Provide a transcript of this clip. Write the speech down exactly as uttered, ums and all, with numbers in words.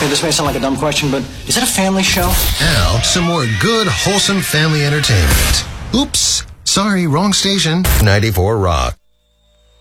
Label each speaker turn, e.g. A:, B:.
A: Okay, this may sound like a dumb question, but is it a family show?
B: Now, some more good, wholesome family entertainment. Oops, sorry, wrong station. ninety-four Rock.